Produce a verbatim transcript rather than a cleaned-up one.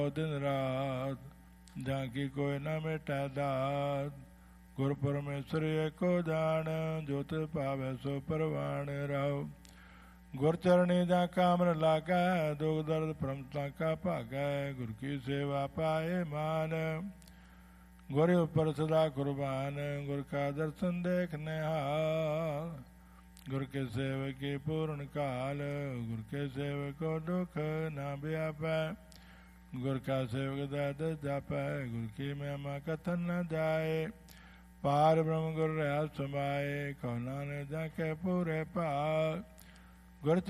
दिन रात, जाकी कोई न मिटै दात। गुर परमेश्वर एको जान, जोत पावै सो परवान राव। गुर चरणी जा कामर लागै, दुख दर्द प्रमता का भागै। गुर की सेवा पाए मान, गुर उपर सदा कुर्बान। गुर का दर्शन देख निहाल, गुर के सेवक की पूर्ण काल। गुर के सेवक को दुख न व्यापै, गुर का सेवक दर्द जापै। गुर की महिमा कथन न जाए, पार ब्रह्म गुर रहा समाए। कहो नानक जाके पूरे भाग, गुर